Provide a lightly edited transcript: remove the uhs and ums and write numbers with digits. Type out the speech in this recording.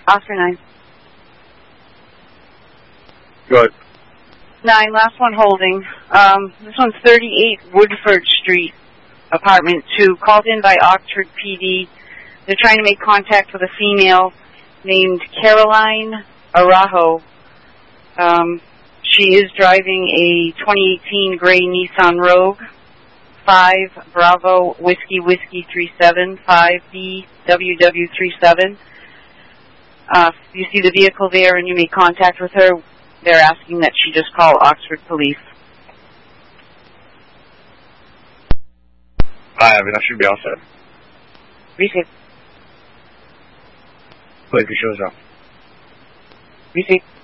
Oscar 9. Good. 9, last one holding. This one's 38 Woodford Street, apartment 2, called in by Oxford PD. They're trying to make contact with a female named Caroline Arajo. She is driving a 2018 gray Nissan Rogue, 5 Bravo Whiskey 37, 5B WW37. You see the vehicle there and you make contact with her. They're asking that she just call Oxford Police. Hi, Abby. That should be all set. Receive. Wait, the show's off. Receive.